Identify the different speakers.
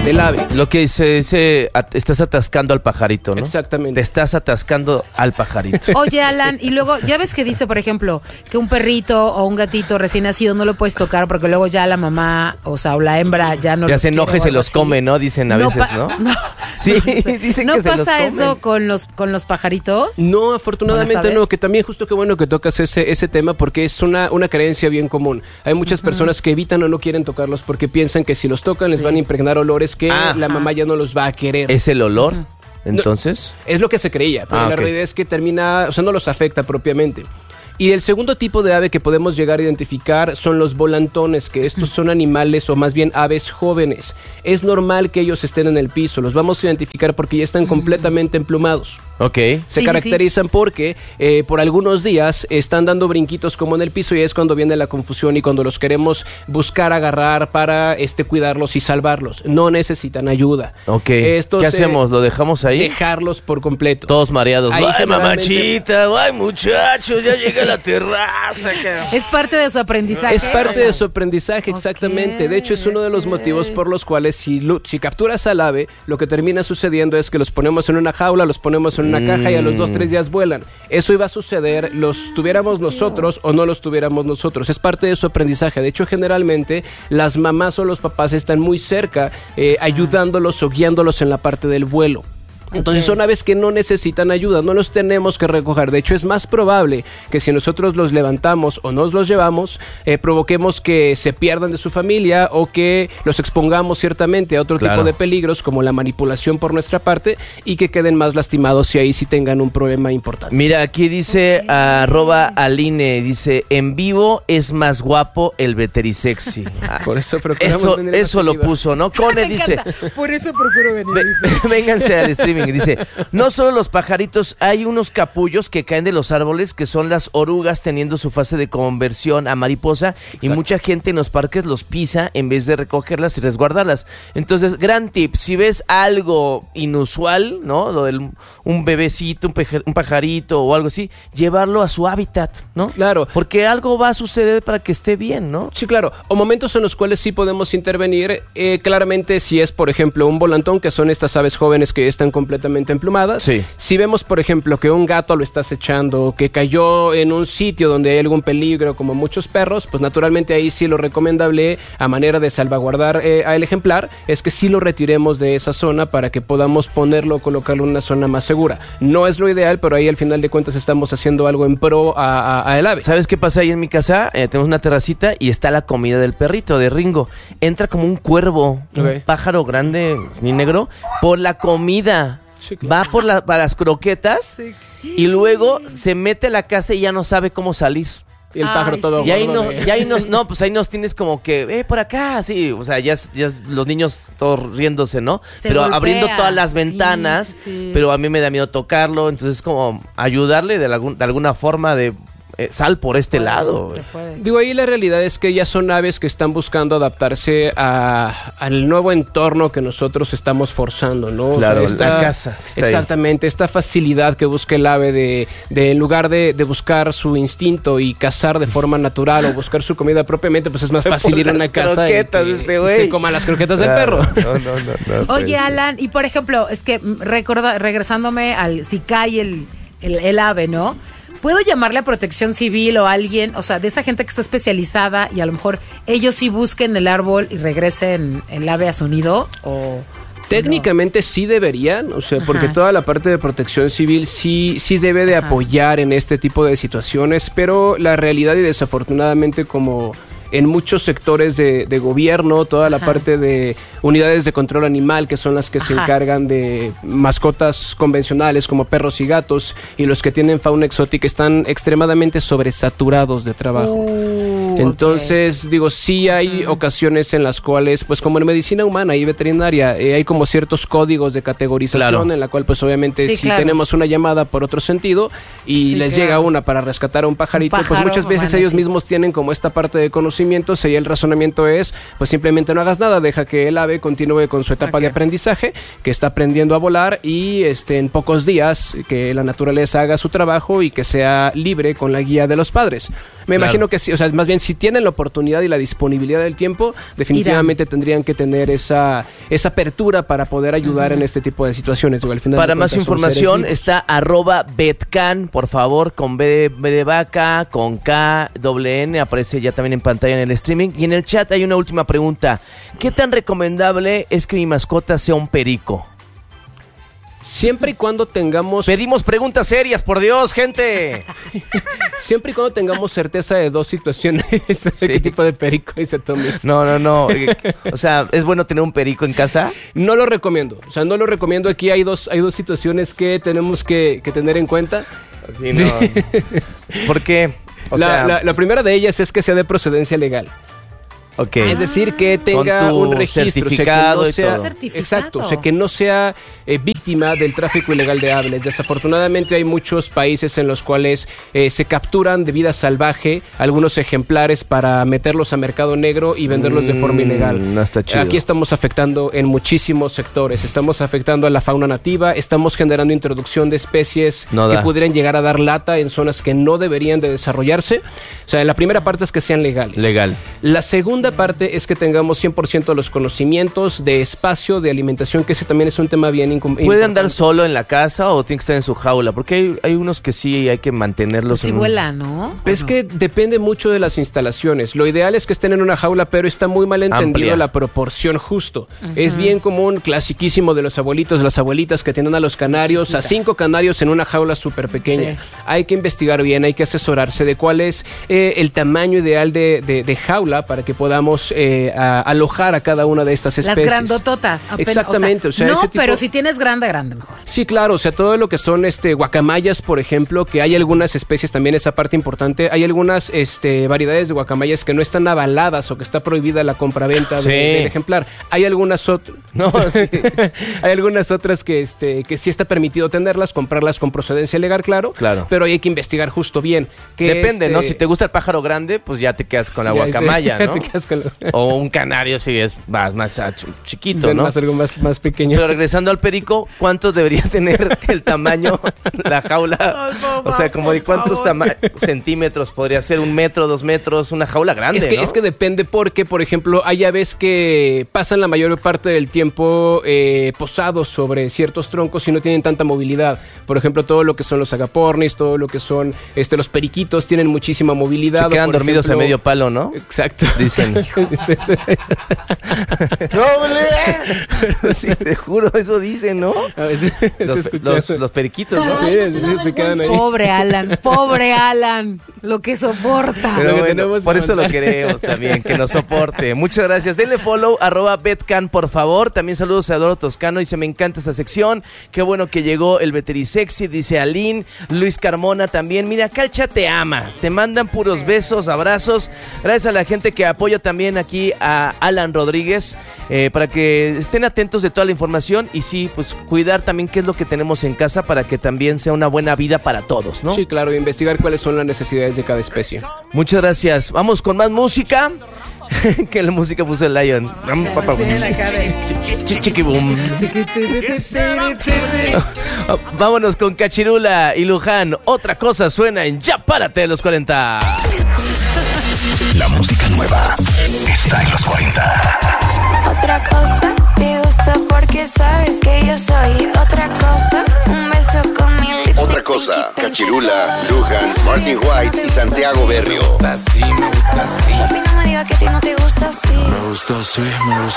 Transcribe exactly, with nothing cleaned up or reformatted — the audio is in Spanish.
Speaker 1: del ave.
Speaker 2: Lo que se dice, at- estás atascando al pajarito, ¿no?
Speaker 1: Exactamente.
Speaker 2: Te estás atascando al pajarito.
Speaker 3: Oye, Alan, y luego, ya ves que dice, por ejemplo, que un perrito o un gatito recién nacido no lo puedes tocar porque luego ya la mamá, o sea, o la hembra ya no
Speaker 2: Ya
Speaker 3: los
Speaker 2: se
Speaker 3: quiere
Speaker 2: enoja y
Speaker 3: o
Speaker 2: se
Speaker 3: algo
Speaker 2: los
Speaker 3: así.
Speaker 2: come, ¿no? Dicen a veces,
Speaker 3: pa-
Speaker 2: ¿no?
Speaker 3: no.
Speaker 2: Sí,
Speaker 3: No sé.
Speaker 2: dicen
Speaker 3: ¿No
Speaker 2: que se los
Speaker 3: pasa
Speaker 2: comen.
Speaker 3: eso con los, con los pajaritos?
Speaker 1: No, afortunadamente
Speaker 3: ¿Con las
Speaker 1: no,
Speaker 3: aves?
Speaker 1: que también justo qué bueno que tocas ese, ese tema porque es una, una creencia bien común. Hay muchas uh-huh. personas que evitan o no quieren tocarlos porque piensan que si los tocan sí. les van a impregnar olores que
Speaker 2: ah,
Speaker 1: la mamá ya no los va a querer.
Speaker 2: ¿Es el olor? Uh-huh.
Speaker 1: Entonces. No, es lo que se creía, pero ah, la okay. realidad es que termina, o sea, no los afecta propiamente. Y el segundo tipo de ave que podemos llegar a identificar son los volantones, que estos son animales o más bien aves jóvenes. Es normal que ellos estén en el piso, los vamos a identificar porque ya están completamente emplumados.
Speaker 2: Ok.
Speaker 1: Se
Speaker 3: sí,
Speaker 1: caracterizan sí, sí. porque eh, por algunos días están dando brinquitos como en el piso y es cuando viene la confusión y cuando los queremos buscar agarrar para este cuidarlos y salvarlos. No necesitan ayuda.
Speaker 2: Ok.
Speaker 1: Estos,
Speaker 2: ¿Qué hacemos? ¿Lo dejamos ahí?
Speaker 1: Dejarlos por completo.
Speaker 2: Todos mareados.
Speaker 1: Ahí
Speaker 2: ¡Ay, mamachita! ¡Ay, muchachos! Ya llegué a la terraza.
Speaker 3: Es parte de su aprendizaje.
Speaker 1: Es parte o sea, de su aprendizaje, exactamente. Okay, de hecho, es uno de los okay. motivos por los cuales si, si capturas al ave, lo que termina sucediendo es que los ponemos en una jaula, los ponemos en una mm. caja y a los dos, tres días vuelan. Eso iba a suceder, los tuviéramos nosotros o no los tuviéramos nosotros. Es parte de su aprendizaje. De hecho, generalmente, las mamás o los papás están muy cerca eh, ayudándolos o guiándolos en la parte del vuelo. Entonces okay. son aves que no necesitan ayuda, no los tenemos que recoger. De hecho, es más probable que si nosotros los levantamos o nos los llevamos, eh, provoquemos que se pierdan de su familia o que los expongamos ciertamente a otro claro. tipo de peligros como la manipulación por nuestra parte y que queden más lastimados y ahí sí tengan un problema importante.
Speaker 2: Mira, aquí dice okay. arroba Aline, dice, en vivo es más guapo el veterisexy.
Speaker 1: Por eso procuramos
Speaker 2: Eso,
Speaker 1: venir
Speaker 2: eso lo puso, ¿no? Cone dice.
Speaker 3: Por eso procuro venir.
Speaker 2: Dice. Vénganse al streaming. Dice, no solo los pajaritos, hay unos capullos que caen de los árboles que son las orugas teniendo su fase de conversión a mariposa. Exacto. Y mucha gente en los parques los pisa en vez de recogerlas y resguardarlas. Entonces, gran tip, si ves algo inusual, ¿no? Lo del un bebecito, un, peje, un pajarito o algo así, llevarlo a su hábitat, ¿no?
Speaker 1: Claro.
Speaker 2: Porque algo va a suceder para que esté bien, ¿no?
Speaker 1: Sí, claro. O momentos en los cuales sí podemos intervenir, eh, claramente si es, por ejemplo, un volantón, que son estas aves jóvenes que están completamente emplumadas.
Speaker 2: Sí.
Speaker 1: Si vemos, por ejemplo, que un gato lo está acechando, que cayó en un sitio donde hay algún peligro, como muchos perros, pues naturalmente ahí sí lo recomendable, a manera de salvaguardar eh, al ejemplar, es que sí lo retiremos de esa zona para que podamos ponerlo o colocarlo en una zona más segura. No es lo ideal, pero ahí al final de cuentas estamos haciendo algo en pro a, a, a el ave.
Speaker 2: ¿Sabes qué pasa ahí en mi casa? Eh, tenemos una terracita y está la comida del perrito, de Ringo. Entra como un cuervo, okay. un pájaro grande, ni negro, por la comida. Sí, claro. Va por la, para las croquetas sí. y luego se mete a la casa y ya no sabe cómo salir.
Speaker 1: Y el pájaro Ay, todo
Speaker 2: sí. Y ahí no,
Speaker 1: de...
Speaker 2: y ahí nos, no, pues ahí nos tienes como que, eh, por acá, sí, o sea, ya, ya los niños todos riéndose, ¿no?
Speaker 3: Se
Speaker 2: pero
Speaker 3: golpea.
Speaker 2: Abriendo todas las ventanas,
Speaker 3: sí, sí.
Speaker 2: pero a mí me da miedo tocarlo, entonces como ayudarle de, algún, de alguna forma de... Eh, sal por este puede, lado.
Speaker 1: Digo, ahí la realidad es que ya son aves que están buscando adaptarse a, al nuevo entorno que nosotros estamos forzando, ¿no?
Speaker 2: Claro,
Speaker 1: o sea, esta,
Speaker 2: la casa.
Speaker 1: Exactamente, ahí. Esta facilidad que busca el ave de, de en lugar de, de buscar su instinto y cazar de forma natural o buscar su comida propiamente, pues es más fácil ir a una casa y,
Speaker 2: este
Speaker 1: y se coma las croquetas claro. del perro.
Speaker 2: No, no, no, no,
Speaker 3: Oye, Alan, y por ejemplo, es que recorda, regresándome al si cae el, el, el ave, ¿no? ¿Puedo llamarle a Protección Civil o a alguien, o sea, de esa gente que está especializada y a lo mejor ellos sí busquen el árbol y regresen el ave a su nido? ¿O
Speaker 1: técnicamente no? Sí deberían, o sea, Ajá. porque toda la parte de Protección Civil sí, sí debe de Ajá. apoyar en este tipo de situaciones, pero la realidad y desafortunadamente como... en muchos sectores de, de gobierno, toda la Ajá. parte de unidades de control animal, que son las que Ajá. se encargan de mascotas convencionales como perros y gatos, y los que tienen fauna exótica están extremadamente sobresaturados de trabajo. Uh, Entonces, okay. digo, sí hay uh-huh. ocasiones en las cuales, pues como en medicina humana y veterinaria, eh, hay como ciertos códigos de categorización claro. en la cual, pues obviamente, sí, si claro. tenemos una llamada por otro sentido y sí, les claro. llega una para rescatar a un pajarito, un pájaro, pues muchas veces bueno, ellos sí. mismos tienen como esta parte de conocimiento. Y el razonamiento es, pues simplemente no hagas nada, deja que el ave continúe con su etapa okay. de aprendizaje, que está aprendiendo a volar y este, en pocos días que la naturaleza haga su trabajo y que sea libre con la guía de los padres. Me claro. imagino que sí, o sea, más bien si tienen la oportunidad y la disponibilidad del tiempo, definitivamente Irán. tendrían que tener esa, esa apertura para poder ayudar uh-huh. en este tipo de situaciones. Digo, al final
Speaker 2: para más información está arroba betcan, por favor, con B, B de vaca, con K, doble N, aparece ya también en pantalla en el streaming. Y en el chat hay una última pregunta. ¿Qué tan recomendable es que mi mascota sea un perico?
Speaker 1: Siempre y cuando tengamos...
Speaker 2: Pedimos preguntas serias, por Dios, gente.
Speaker 1: Siempre y cuando tengamos certeza de dos situaciones. Sí. ¿Qué tipo de perico dice Tommy?
Speaker 2: No, no, no. O sea, ¿es bueno tener un perico en casa?
Speaker 1: No lo recomiendo. O sea, no lo recomiendo. Aquí hay dos, hay dos situaciones que tenemos que, que tener en cuenta.
Speaker 2: Sí, no. Sí. ¿Por qué?
Speaker 1: O la, sea... la, la primera de ellas es que sea de procedencia legal.
Speaker 2: Okay.
Speaker 1: Es decir, que tenga un registro,
Speaker 2: certificado,
Speaker 1: o sea, que no
Speaker 2: sea,
Speaker 1: y todo. Exacto, o sea, que no sea eh, víctima del tráfico ilegal de aves. Desafortunadamente hay muchos países en los cuales eh, se capturan de vida salvaje algunos ejemplares para meterlos a mercado negro y venderlos mm, de forma ilegal.
Speaker 2: No está chido.
Speaker 1: Aquí estamos afectando en muchísimos sectores. Estamos afectando a la fauna nativa, estamos generando introducción de especies no que pudieran llegar a dar lata en zonas que no deberían de desarrollarse. O sea, la primera parte es que sean legales.
Speaker 2: Legal.
Speaker 1: La segunda parte es que tengamos cien por ciento los conocimientos de espacio, de alimentación, que ese también es un tema bien importante.
Speaker 2: ¿Puede andar solo en la casa o tiene que estar en su jaula? Porque hay, hay unos que sí hay que mantenerlos.
Speaker 3: Si
Speaker 2: en
Speaker 3: vuela, ¿no?
Speaker 1: Es no? que depende mucho de las instalaciones. Lo ideal es que estén en una jaula, pero está muy mal entendido la proporción justo. Uh-huh. Es bien común, clasiquísimo de los abuelitos, las abuelitas que tienen a los canarios, Chiquita. a cinco canarios en una jaula súper pequeña. Sí. Hay que investigar bien, hay que asesorarse de cuál es eh, el tamaño ideal de, de, de jaula para que podamos Eh, a alojar a cada una de estas especies.
Speaker 3: Las grandototas. Apenas,
Speaker 1: exactamente.
Speaker 3: O sea,
Speaker 1: o sea,
Speaker 3: no,
Speaker 1: ese tipo...
Speaker 3: pero si tienes grande, grande mejor.
Speaker 1: Sí, claro. O sea, todo lo que son este guacamayas, por ejemplo, que hay algunas especies también, esa parte importante. Hay algunas este, variedades de guacamayas que no están avaladas o que está prohibida la compraventa sí. de, del ejemplar. Hay algunas otras... No, sí. Hay algunas otras que, este, que sí está permitido tenerlas, comprarlas con procedencia legal, claro.
Speaker 2: Claro.
Speaker 1: Pero hay que investigar justo bien. Que
Speaker 2: Depende,
Speaker 1: este...
Speaker 2: ¿no? Si te gusta el pájaro grande, pues ya te quedas con la guacamaya, ¿no? Te quedas con la... O un canario si es más, más chiquito,
Speaker 1: sí,
Speaker 2: ¿no?
Speaker 1: Más algo más, más pequeño.
Speaker 2: Pero regresando al perico, ¿cuánto debería tener el tamaño, la jaula? O sea, como de cuántos tama- centímetros podría ser, un metro, dos metros, una jaula grande,
Speaker 1: es que,
Speaker 2: ¿no?
Speaker 1: Es que depende porque, por ejemplo, hay aves que pasan la mayor parte del tiempo eh, posados sobre ciertos troncos y no tienen tanta movilidad. Por ejemplo, todo lo que son los agapornis, todo lo que son este, los periquitos tienen muchísima movilidad.
Speaker 2: Se quedan dormidos
Speaker 1: ejemplo,
Speaker 2: a medio palo, ¿no?
Speaker 1: Exacto.
Speaker 2: Dicen. Sí, te juro, eso dicen, ¿no?
Speaker 1: A veces
Speaker 2: los, los, los periquitos, ¿no?
Speaker 1: Sí, sí, sí, se quedan ahí.
Speaker 3: Pobre Alan, pobre Alan, lo que soporta.
Speaker 2: Pero bueno, por eso lo queremos también, que nos soporte. Muchas gracias. Denle follow, arroba betcan, por favor. También saludos a Eduardo Toscano, dice, me encanta esta sección. Qué bueno que llegó el Veterisexy, dice Aline. Luis Carmona también. Mira, acá el chat te ama. Te mandan puros besos, abrazos. Gracias a la gente que apoya también aquí a Alan Rodríguez, eh, para que estén atentos de toda la información y sí, pues cuidar también qué es lo que tenemos en casa para que también sea una buena vida para todos, ¿no?
Speaker 1: Sí, claro, investigar cuáles son las necesidades de cada especie.
Speaker 2: Muchas gracias. Vamos con más música. Que la música puso el Lion. Chiquiboom. Vámonos con Cachirula y Luján. Otra cosa suena en Ya Párate de los cuarenta.
Speaker 4: La música nueva está en los cuarenta.
Speaker 5: Otra cosa, te gusta porque sabes que yo soy otra cosa. Un beso con mi lipstick.
Speaker 4: Otra cosa, Cachirula, Luján, Martin White y Santiago Berrio.
Speaker 5: Papi, no me digas que a ti no te gusta así.
Speaker 6: Me gusta así, me gusta.